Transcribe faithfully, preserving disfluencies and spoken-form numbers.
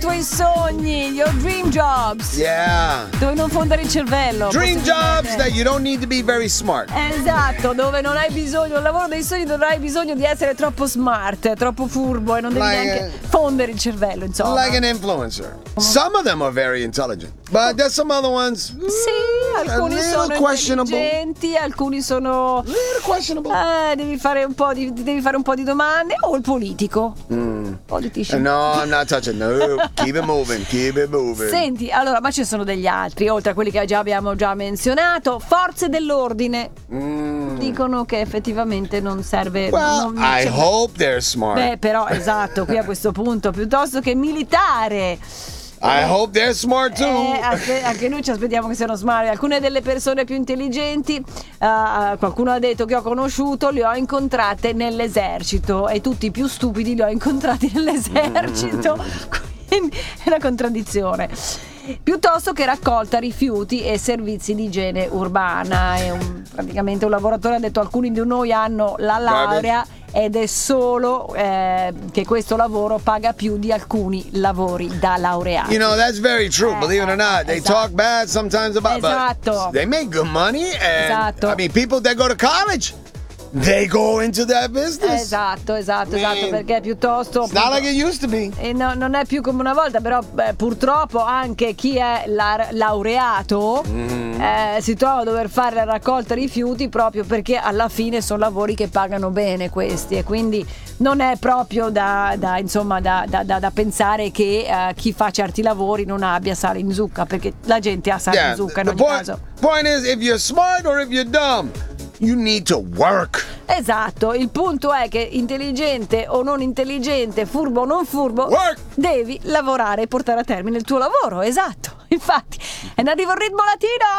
tuoi sogni, your dream jobs. Yeah. Dove non fondere il cervello. Dream jobs that you don't need to be very smart. Esatto, dove non hai bisogno, il lavoro dei sogni non hai bisogno di essere troppo smart, troppo furbo e non devi Like neanche a- fondere il cervello, insomma. Like an influencer. Some of them are very intelligent, but there's some other ones. Sì, alcuni a little sono questionable. intelligenti, alcuni sono Little questionable. eh, devi fare un po' di devi fare un po' di domande o il politico. Mm. Politician. No, I'm not touching. No, keep it moving, keep it moving. Senti, allora, ma ci sono degli altri, oltre a quelli che già abbiamo già menzionato, forze dell'ordine. Mm. Dicono che effettivamente non serve. Well, non- I cioè- hope they're smart. Beh, però, esatto, qui a questo punto, piuttosto che militare. I hope they're smart too. Eh, aspe- anche noi ci aspettiamo che siano smart. Alcune delle persone più intelligenti, eh, qualcuno ha detto che ho conosciuto, le ho incontrate nell'esercito e tutti i più stupidi li ho incontrati nell'esercito. Quindi è una contraddizione. Piuttosto che raccolta rifiuti e servizi di igiene urbana. È un, praticamente un lavoratore ha detto: alcuni di noi hanno la laurea ed è solo eh, che questo lavoro paga più di alcuni lavori da laureati. You know, that's very true. Eh, Believe it or not, they esatto. talk bad sometimes about, Esatto. but they make good money. And Esatto. I mean, people that go to college, they go into that business. Esatto, esatto, Man, esatto, perché piuttosto It's not like it used to be. e no- non è più come una volta, però beh, purtroppo anche chi è la- laureato Mm. eh, si trova a dover fare la raccolta rifiuti proprio perché alla fine sono lavori che pagano bene questi e quindi non è proprio da, da, insomma, da, da- da- da pensare che eh, chi fa certi lavori non abbia sale in zucca, perché la gente ha sale Yeah, in zucca in the ogni point, caso. point is, if you're smart or if you're dumb, you need to work. Esatto, il punto è che intelligente o non intelligente, furbo o non furbo, Work. devi lavorare e portare a termine il tuo lavoro, esatto. Infatti, è arrivo il ritmo latino.